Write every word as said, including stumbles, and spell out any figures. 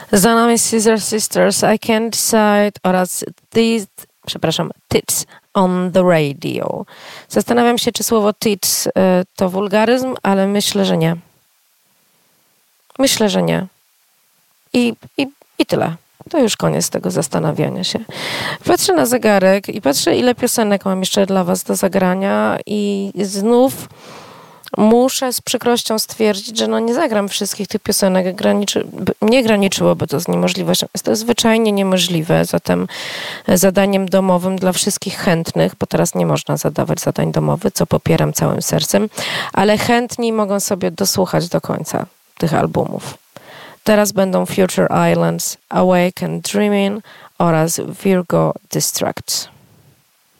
Za nami Scissor Sisters, I Can't Decide oraz These, przepraszam, Tits on the Radio. Zastanawiam się, czy słowo tits y, to wulgaryzm, ale myślę, że nie. Myślę, że nie. I, i, i tyle. To już koniec tego zastanawiania się. Patrzę na zegarek i patrzę, ile piosenek mam jeszcze dla was do zagrania i znów muszę z przykrością stwierdzić, że no nie zagram wszystkich tych piosenek. Graniczy, nie graniczyłoby to z niemożliwością. Jest to zwyczajnie niemożliwe. Zatem zadaniem domowym dla wszystkich chętnych, bo teraz nie można zadawać zadań domowych, co popieram całym sercem, ale chętni mogą sobie dosłuchać do końca tych albumów. Teraz będą Future Islands, Awake and Dreaming oraz Virgo Distract.